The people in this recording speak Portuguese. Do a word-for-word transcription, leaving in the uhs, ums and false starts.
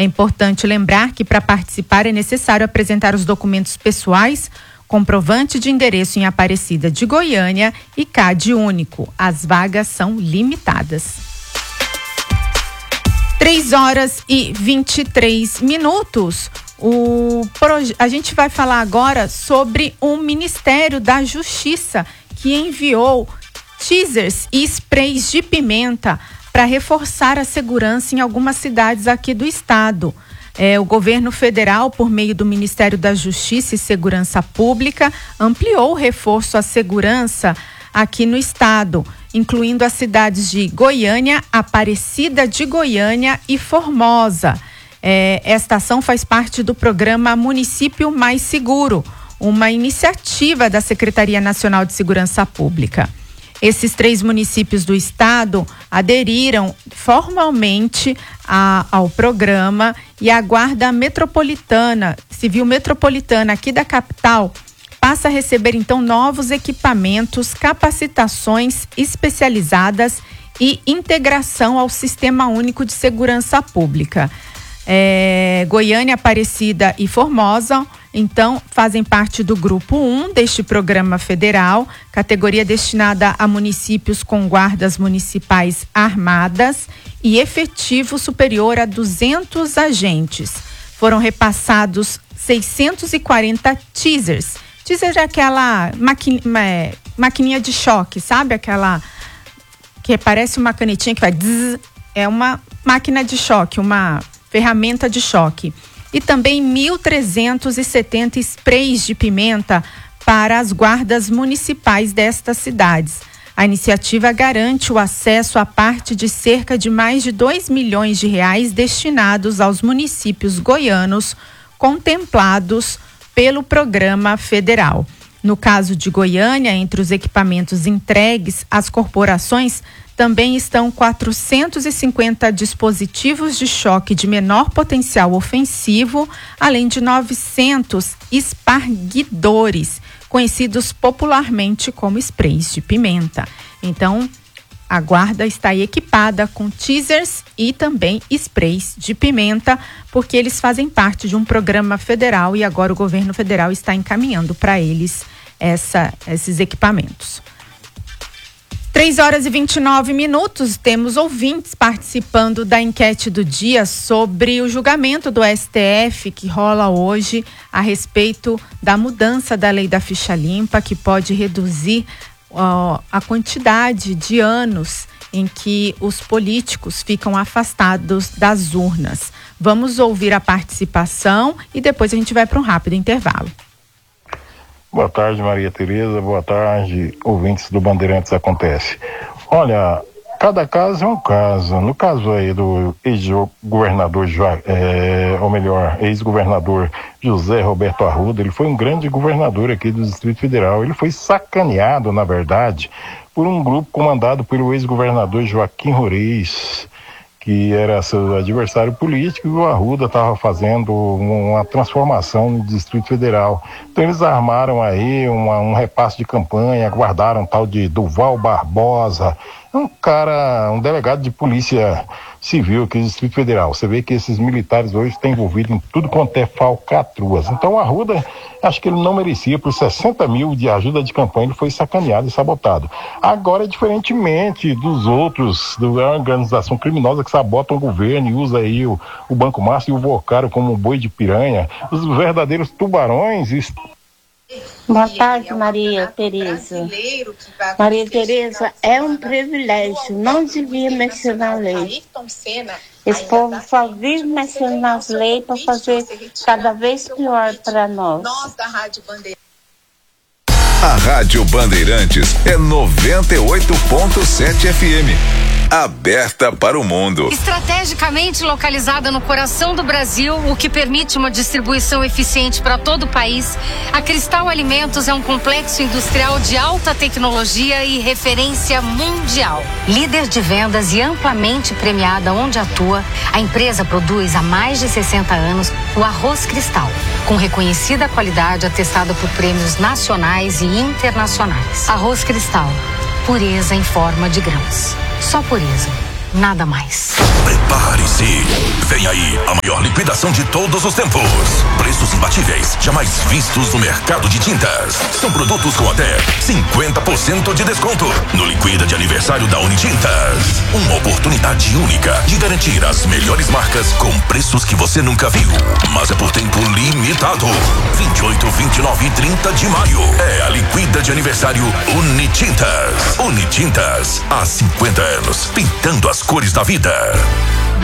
É importante lembrar que para participar é necessário apresentar os documentos pessoais, comprovante de endereço em Aparecida de Goiânia e C A D único. As vagas são limitadas. três horas e vinte e três minutos. O proje- a gente vai falar agora sobre o Ministério da Justiça, que enviou teasers e sprays de pimenta para reforçar a segurança em algumas cidades aqui do estado. É, o governo federal, por meio do Ministério da Justiça e Segurança Pública, ampliou o reforço à segurança aqui no estado, incluindo as cidades de Goiânia, Aparecida de Goiânia e Formosa. É, esta ação faz parte do programa Município Mais Seguro, uma iniciativa da Secretaria Nacional de Segurança Pública. Esses três municípios do estado aderiram formalmente a, ao programa e a Guarda Metropolitana, Civil Metropolitana aqui da capital, passa a receber então novos equipamentos, capacitações especializadas e integração ao Sistema Único de Segurança Pública. É, Goiânia, Aparecida e Formosa, então, fazem parte do grupo um deste programa federal, categoria destinada a municípios com guardas municipais armadas e efetivo superior a duzentos agentes. Foram repassados seiscentos e quarenta teasers. Teaser é aquela maqui, é, maquininha de choque, sabe? Aquela que parece uma canetinha que vai... Zzz, é uma máquina de choque, uma ferramenta de choque. E também mil trezentos e setenta sprays de pimenta para as guardas municipais destas cidades. A iniciativa garante o acesso a parte de cerca de mais de dois milhões de reais destinados aos municípios goianos contemplados pelo programa federal. No caso de Goiânia, entre os equipamentos entregues às corporações, também estão quatrocentos e cinquenta dispositivos de choque de menor potencial ofensivo, além de novecentos esparguidores, conhecidos popularmente como sprays de pimenta. Então, a guarda está aí equipada com teasers e também sprays de pimenta, porque eles fazem parte de um programa federal e agora o governo federal está encaminhando para eles essa, esses equipamentos. três horas e vinte e nove minutos, temos ouvintes participando da enquete do dia sobre o julgamento do S T F que rola hoje a respeito da mudança da lei da ficha limpa, que pode reduzir ó, a quantidade de anos em que os políticos ficam afastados das urnas. Vamos ouvir a participação e depois a gente vai para um rápido intervalo. Boa tarde, Maria Tereza. Boa tarde, ouvintes do Bandeirantes Acontece. Olha, cada caso é um caso. No caso aí do ex-governador, é, ou melhor, ex-governador José Roberto Arruda, ele foi um grande governador aqui do Distrito Federal. Ele foi sacaneado, na verdade, por um grupo comandado pelo ex-governador Joaquim Roriz, que era seu adversário político, e o Arruda estava fazendo uma transformação no Distrito Federal. Então eles armaram aí uma, um repasse de campanha, guardaram um tal de Duval Barbosa, um cara, um delegado de polícia civil aqui do Distrito Federal. Você vê que esses militares hoje estão envolvidos em tudo quanto é falcatruas. Então o Arruda, acho que ele não merecia, por sessenta mil de ajuda de campanha, ele foi sacaneado e sabotado. Agora, diferentemente dos outros, da organização criminosa que sabotam o governo e usa aí o, o Banco Márcio e o Vocaro como um boi de piranha, os verdadeiros tubarões estão... Boa tarde, Maria Tereza. Maria Tereza, é um privilégio, não devia mexer na lei. Esse povo só vive mexendo nas leis para fazer cada vez pior para nós. A Rádio Bandeirantes é noventa e oito ponto sete F M. Aberta para o mundo. Estrategicamente localizada no coração do Brasil, o que permite uma distribuição eficiente para todo o país, a Cristal Alimentos é um complexo industrial de alta tecnologia e referência mundial. Líder de vendas e amplamente premiada onde atua, a empresa produz há mais de sessenta anos o arroz Cristal, com reconhecida qualidade atestada por prêmios nacionais e internacionais. Arroz Cristal, pureza em forma de grãos. Só pureza. nada mais. Prepare-se. Vem aí a maior liquidação de todos os tempos. Preços imbatíveis, jamais vistos no mercado de tintas. São produtos com até cinquenta por cento de desconto no Liquida de Aniversário da Unitintas. Uma oportunidade única de garantir as melhores marcas com preços que você nunca viu. Mas é por tempo limitado. vinte e oito, vinte e nove e trinta de maio. É a Liquida de Aniversário Unitintas. Unitintas, há cinquenta anos, pintando as cores da vida.